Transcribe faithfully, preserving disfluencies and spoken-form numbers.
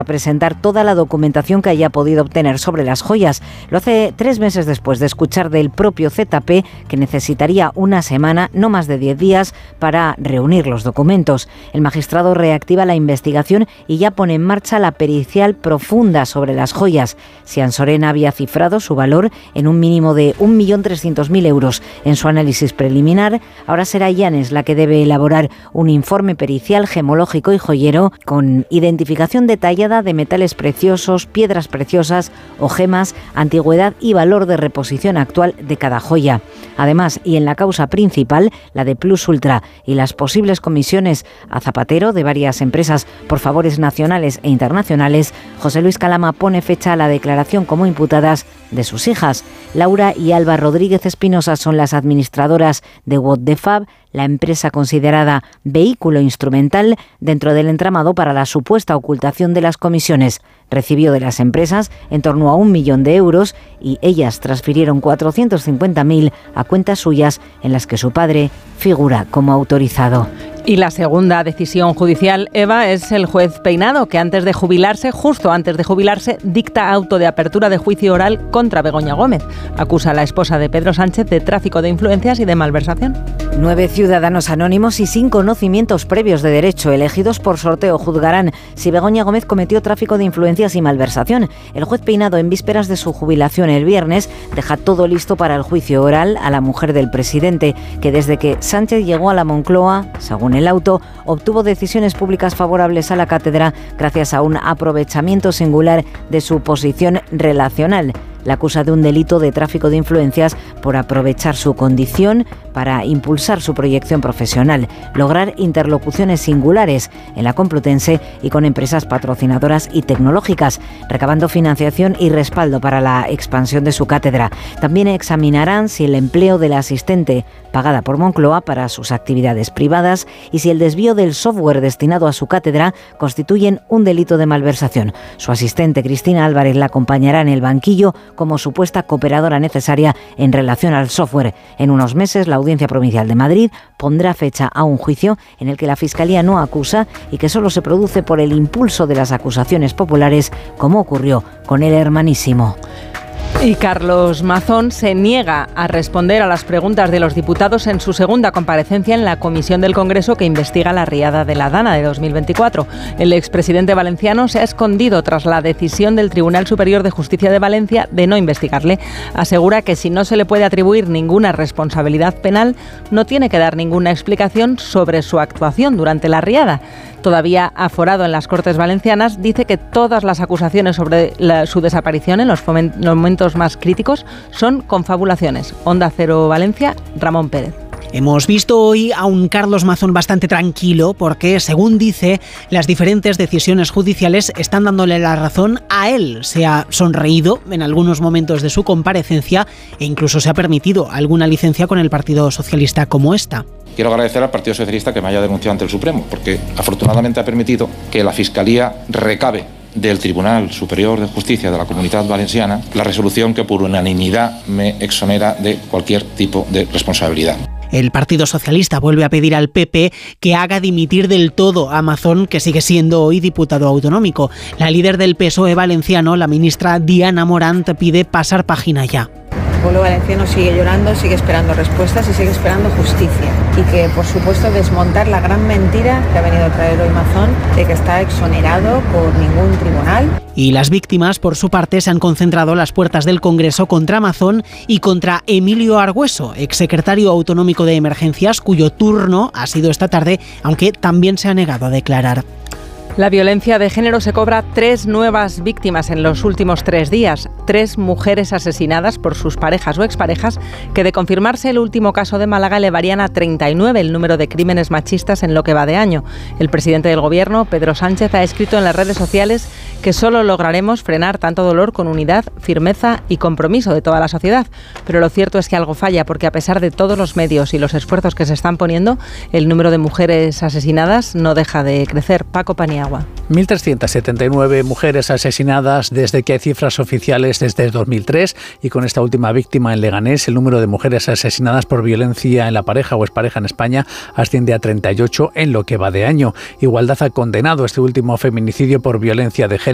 a presentar toda la documentación que haya podido obtener sobre las joyas. Lo hace tres meses después de escuchar del propio Z P que necesitaría una semana, no más de diez días, para reunir los documentos. El magistrado reactiva la investigación y ya pone en marcha la pericial profunda sobre las joyas. Si Ansorena había cifrado su valor en un mínimo de un millón trescientos mil euros en su análisis preliminar, ahora será Llanes la que debe elaborar un informe pericial, gemológico y joyero con identificación detallada de metales preciosos, piedras preciosas o gemas, antigüedad y valor de reposición actual de cada joya. Además, y en la causa principal, la de Plus Ultra y las posibles comisiones a Zapatero de varias empresas por favores nacionales e internacionales, José Luis Calama pone fecha a la declaración como imputadas de sus hijas. Laura y Alba Rodríguez Espinosa son las administradoras de What the Fab, la empresa considerada vehículo instrumental dentro del entramado para la supuesta ocultación de las comisiones. Recibió de las empresas en torno a un millón de euros y ellas transfirieron cuatrocientos cincuenta mil a cuentas suyas en las que su padre figura como autorizado. Y la segunda decisión judicial, Eva, es el juez Peinado, que antes de jubilarse, justo antes de jubilarse, dicta auto de apertura de juicio oral contra Begoña Gómez. Acusa a la esposa de Pedro Sánchez de tráfico de influencias y de malversación. Nueve ciudadanos anónimos y sin conocimientos previos de derecho, elegidos por sorteo, juzgarán si Begoña Gómez cometió tráfico de influencias y malversación. El juez Peinado, en vísperas de su jubilación el viernes, deja todo listo para el juicio oral a la mujer del presidente, que desde que Sánchez llegó a la Moncloa, según el auto, obtuvo decisiones públicas favorables a la cátedra gracias a un aprovechamiento singular de su posición relacional. La acusa de un delito de tráfico de influencias por aprovechar su condición para impulsar su proyección profesional, lograr interlocuciones singulares en la Complutense y con empresas patrocinadoras y tecnológicas, recabando financiación y respaldo para la expansión de su cátedra. También examinarán si el empleo de la asistente pagada por Moncloa para sus actividades privadas y si el desvío del software destinado a su cátedra constituyen un delito de malversación. Su asistente, Cristina Álvarez, la acompañará en el banquillo como supuesta cooperadora necesaria en relación al software. En unos meses, la Audiencia Provincial de Madrid pondrá fecha a un juicio en el que la Fiscalía no acusa y que solo se produce por el impulso de las acusaciones populares, como ocurrió con el hermanísimo. Y Carlos Mazón se niega a responder a las preguntas de los diputados en su segunda comparecencia en la comisión del Congreso que investiga la riada de la Dana de dos mil veinticuatro. El expresidente valenciano se ha escondido tras la decisión del Tribunal Superior de Justicia de Valencia de no investigarle. Asegura que si no se le puede atribuir ninguna responsabilidad penal, no tiene que dar ninguna explicación sobre su actuación durante la riada. Todavía aforado en las Cortes Valencianas, dice que todas las acusaciones sobre la, su desaparición en los, foment, los momentos más críticos son confabulaciones. Onda Cero Valencia, Ramón Pérez. Hemos visto hoy a un Carlos Mazón bastante tranquilo porque, según dice, las diferentes decisiones judiciales están dándole la razón a él. Se ha sonreído en algunos momentos de su comparecencia e incluso se ha permitido alguna licencia con el Partido Socialista como esta. Quiero agradecer al Partido Socialista que me haya denunciado ante el Supremo, porque afortunadamente ha permitido que la Fiscalía recabe del Tribunal Superior de Justicia de la Comunidad Valenciana la resolución que por unanimidad me exonera de cualquier tipo de responsabilidad. El Partido Socialista vuelve a pedir al P P que haga dimitir del todo a Mazón, que sigue siendo hoy diputado autonómico. La líder del P S O E valenciano, la ministra Diana Morant, pide pasar página ya. El pueblo valenciano sigue llorando, sigue esperando respuestas y sigue esperando justicia. Y que, por supuesto, desmontar la gran mentira que ha venido a traer hoy Mazón de que está exonerado por ningún tribunal. Y las víctimas, por su parte, se han concentrado a las puertas del Congreso contra Mazón y contra Emilio Argüeso, exsecretario autonómico de Emergencias, cuyo turno ha sido esta tarde, aunque también se ha negado a declarar. La violencia de género se cobra tres nuevas víctimas en los últimos tres días. Tres mujeres asesinadas por sus parejas o exparejas que, de confirmarse el último caso de Málaga, elevarían a treinta y nueve el número de crímenes machistas en lo que va de año. El presidente del Gobierno, Pedro Sánchez, ha escrito en las redes sociales que solo lograremos frenar tanto dolor con unidad, firmeza y compromiso de toda la sociedad. Pero lo cierto es que algo falla, porque a pesar de todos los medios y los esfuerzos que se están poniendo, el número de mujeres asesinadas no deja de crecer. Paco Paniagua. mil trescientas setenta y nueve mujeres asesinadas desde que hay cifras oficiales desde dos mil tres, y con esta última víctima en Leganés, el número de mujeres asesinadas por violencia en la pareja o expareja en España asciende a treinta y ocho en lo que va de año. Igualdad ha condenado este último feminicidio por violencia de género